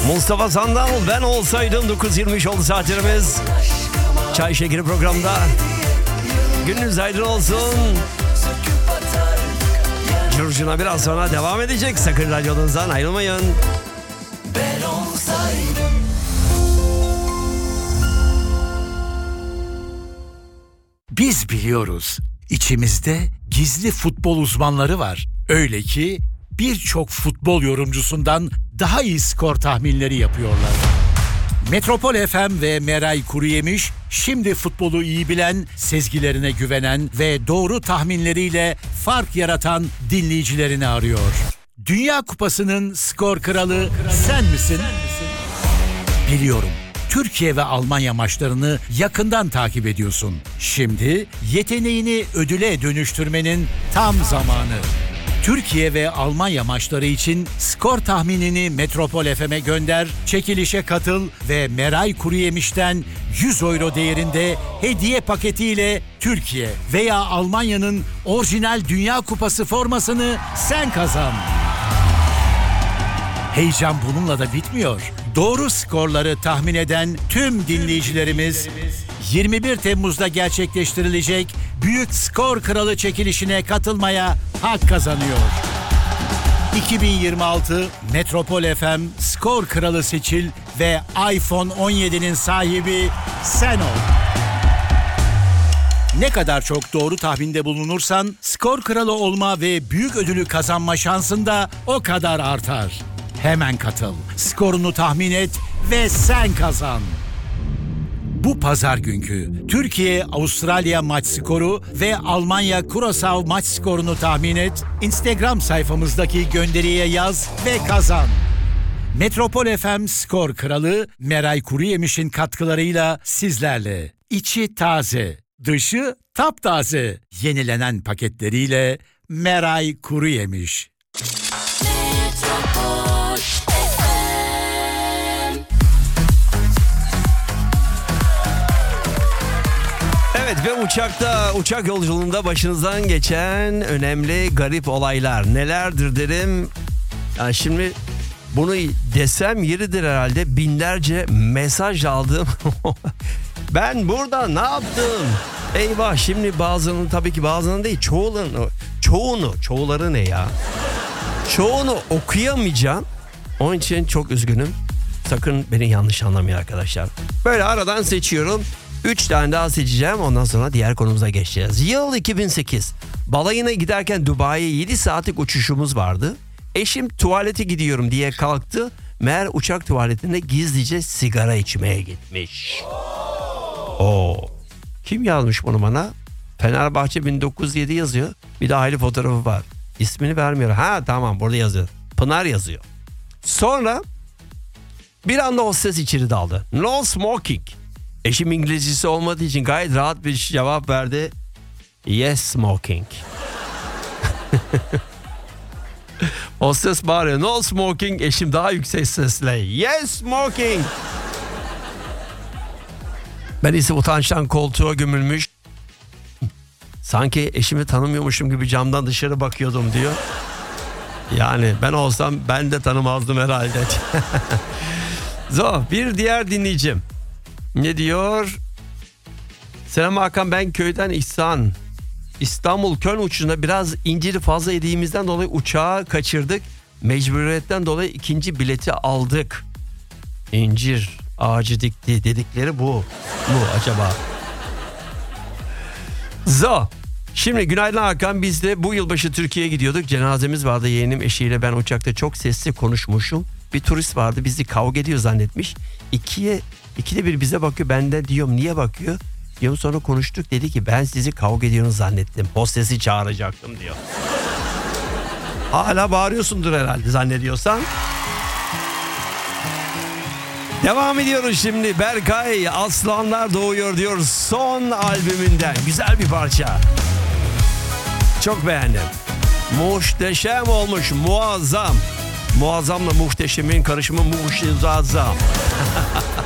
Mustafa Sandal, ben olsaydım. 9.23 oldu saatlerimiz. Çay Şekeri programda. Gününüz aydın olsun. Curcuna biraz sonra devam edecek. Sakın radyonuzdan ayrılmayın. Ben olsaydım. Biz biliyoruz. İçimizde gizli futbol uzmanları var. Öyle ki birçok futbol yorumcusundan daha iyi skor tahminleri yapıyorlar. Metropol FM ve Meray Kuruyemiş şimdi futbolu iyi bilen, sezgilerine güvenen ve doğru tahminleriyle fark yaratan dinleyicilerini arıyor. Dünya Kupası'nın skor kralı sen misin? Biliyorum. Türkiye ve Almanya maçlarını yakından takip ediyorsun. Şimdi yeteneğini ödüle dönüştürmenin tam zamanı. Türkiye ve Almanya maçları için skor tahminini Metropol FM'e gönder, çekilişe katıl ve Meray Kuruyemiş'ten 100 euro değerinde hediye paketiyle Türkiye veya Almanya'nın orijinal Dünya Kupası formasını sen kazan. Heyecan bununla da bitmiyor. Doğru skorları tahmin eden tüm dinleyicilerimiz 21 Temmuz'da gerçekleştirilecek Büyük Skor Kralı çekilişine katılmaya hak kazanıyor. 2026 Metropol FM Skor Kralı seçil ve iPhone 17'nin sahibi sen ol. Ne kadar çok doğru tahminde bulunursan skor kralı olma ve büyük ödülü kazanma şansın da o kadar artar. Hemen katıl, skorunu tahmin et ve sen kazan. Bu pazar günkü Türkiye-Avustralya maç skoru ve Almanya-Curaçao maç skorunu tahmin et, Instagram sayfamızdaki gönderiye yaz ve kazan. Metropol FM Skor Kralı Meray Kuruyemiş'in katkılarıyla sizlerle. İçi taze, dışı taptaze. Yenilenen paketleriyle Meray Kuruyemiş. Evet ve uçak yolculuğunda başınızdan geçen önemli garip olaylar nelerdir derim. Yani şimdi bunu desem yeridir herhalde, binlerce mesaj aldım. Ben burada ne yaptım? Eyvah, şimdi bazılarının, tabii ki bazılarının değil, çoğuları ne ya? Çoğunu okuyamayacağım. Onun için çok üzgünüm. Sakın beni yanlış anlamayın arkadaşlar. Böyle aradan seçiyorum. 3 tane daha seçeceğim. Ondan sonra diğer konumuza geçeceğiz. Yıl 2008. Balayına giderken Dubai'ye 7 saatlik uçuşumuz vardı. Eşim tuvalete gidiyorum diye kalktı. Meğer uçak tuvaletinde gizlice sigara içmeye gitmiş. Kim yazmış bunu bana? Fenerbahçe 1907 yazıyor. Bir de aile fotoğrafı var. İsmini vermiyor. Ha tamam, burada yazıyor. Pınar yazıyor. Sonra bir anda hostes içeri daldı. No smoking. Eşim İngilizcesi olmadığı için gayet rahat bir cevap verdi. Yes smoking. Hostes bağırıyor. No smoking. Eşim daha yüksek sesle. Yes smoking. Ben ise utançtan koltuğa gömülmüş. Sanki eşimi tanımıyormuşum gibi camdan dışarı bakıyordum diyor. Yani ben olsam ben de tanımazdım herhalde. Bir diğer dinleyicim. Ne diyor? Selam Hakan, ben köyden İhsan. İstanbul Köln uçuşunda biraz inciri fazla yediğimizden dolayı uçağı kaçırdık. Mecburiyetten dolayı ikinci bileti aldık. İncir ağacı dikti dedikleri bu mu acaba? Şimdi günaydın Hakan, biz de bu yılbaşı Türkiye'ye gidiyorduk. Cenazemiz vardı, yeğenim eşiyle ben uçakta çok sesli konuşmuşum. Bir turist vardı, bizi kavga ediyor zannetmiş. İkide bir bize bakıyor, ben de diyorum niye bakıyor? Diyorum, sonra konuştuk, dedi ki ben sizi kavga ediyorsunuz zannettim. Hostesi çağıracaktım diyor. Hala bağırıyorsundur herhalde zannediyorsan. Devam ediyoruz şimdi. Berkay Aslanlar Doğuyor diyor son albümünden. Güzel bir parça. Çok beğendim. Muhteşem olmuş, muazzam. Muazzamla muhteşemin karışımı muazzam.